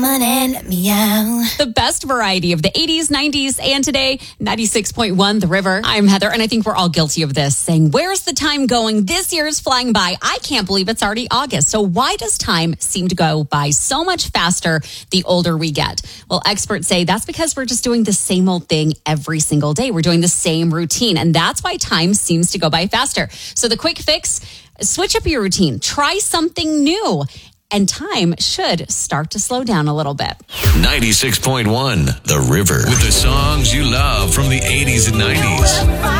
And meow. The best variety of the 80s, 90s, and today, 96.1 The River. I'm Heather, and I think we're all guilty of this, saying, where's the time going? This year is flying by. I can't believe it's already August. So why does time seem to go by so much faster the older we get? Well, experts say that's because we're just doing the same old thing every single day. We're doing the same routine, and that's why time seems to go by faster. So the quick fix, switch up your routine. Try something new. And time should start to slow down a little bit. 96.1 The River. With the songs you love from the 80s and 90s.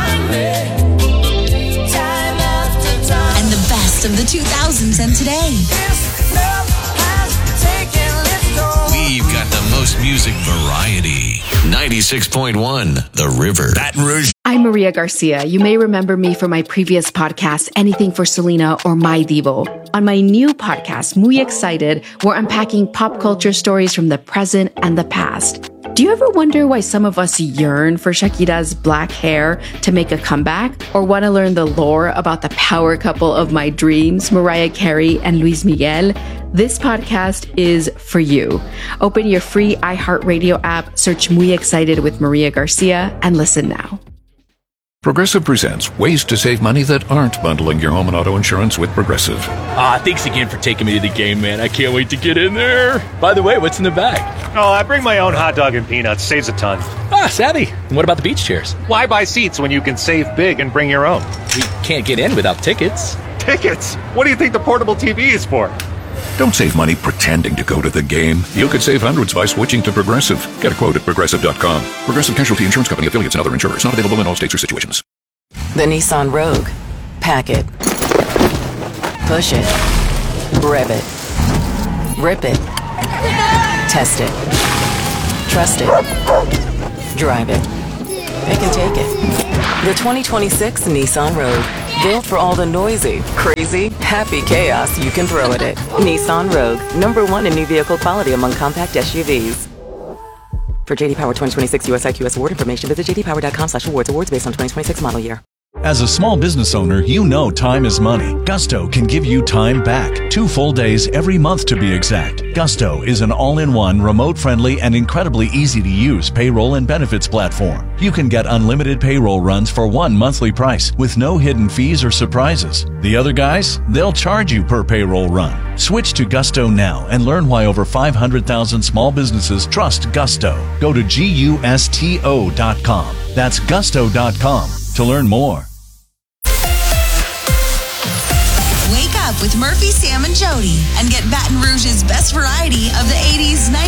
And the best of the 2000s and today. We've got the most music variety. 96.1 The River. Baton Rouge. I'm Maria Garcia. You may remember me from my previous podcast, Anything for Selena or My Devo. On my new podcast, Muy Excited, we're unpacking pop culture stories from the present and the past. Do you ever wonder why some of us yearn for Shakira's black hair to make a comeback? Or want to learn the lore about the power couple of my dreams, Mariah Carey and Luis Miguel? This podcast is for you. Open your free iHeartRadio app, search Muy Excited with Maria Garcia, and listen now. Progressive presents ways to save money that aren't bundling your home and auto insurance with Progressive. Thanks again for taking me to the game, man. I can't wait to get in there. By the way, what's in the bag? Oh, I bring my own hot dog and peanuts. Saves a ton. Savvy. And what about the beach chairs? Why buy seats when you can save big and bring your own? We can't get in without tickets. Tickets? What do you think the portable TV is for? Don't save money pretending to go to the game. You could save hundreds by switching to Progressive. Get a quote at Progressive.com. Progressive Casualty Insurance Company, affiliates, and other insurers. Not available in all states or situations. The Nissan Rogue. Pack it. Push it. Rev it. Rip it. Test it. Trust it. Drive it. Pick and take it. The 2026 Nissan Rogue. Built for all the noisy, crazy, happy chaos you can throw at it. Nissan Rogue. #1 in new vehicle quality among compact SUVs. For JD Power 2026 US IQS award information, visit jdpower.com/awards. Awards based on 2026 model year. As a small business owner, you know time is money. Gusto can give you time back. 2 full days every month to be exact. Gusto is an all-in-one, remote-friendly, and incredibly easy-to-use payroll and benefits platform. You can get unlimited payroll runs for one monthly price with no hidden fees or surprises. The other guys, they'll charge you per payroll run. Switch to Gusto now and learn why over 500,000 small businesses trust Gusto. Go to GUSTO.com. That's Gusto.com to learn more. Wake up with Murphy, Sam, and Jody and get Baton Rouge's best variety of the 80s,